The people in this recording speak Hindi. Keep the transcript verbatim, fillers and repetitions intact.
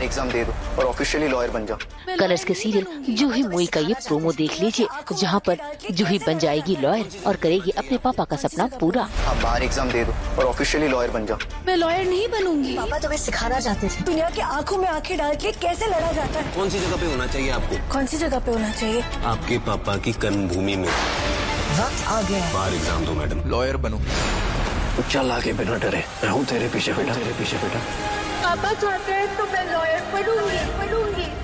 एग्जाम दे दो और ऑफिशियली लॉयर बन जाओ। कलर्स के सीरियल जूही मूवी का ये प्रोमो देख लीजिए, जहाँ पर जूही बन जाएगी लॉयर और करेगी अपने पापा का सपना पूरा। आप बाहर एग्जाम दे दो और ऑफिशियली लॉयर बन जाओ। मैं लॉयर नहीं बनूंगी। पापा तुम्हें सिखाना चाहते थे दुनिया की आंखों में आंखें डाल के कैसे लड़ा जाता है। कौन सी जगह पे होना चाहिए आपको? कौन सी जगह पे होना चाहिए? आपके पापा की कर्म भूमि में। वक्त आ गया है। बाहर एग्जाम दो मैडम। लॉयर बनो। चल आगे बिना डरे, मैं हूँ तेरे पीछे बेटा, तेरे पीछे बेटा। पापा चाहते हैं तो मैं लॉयर बनूंगी बनूंगी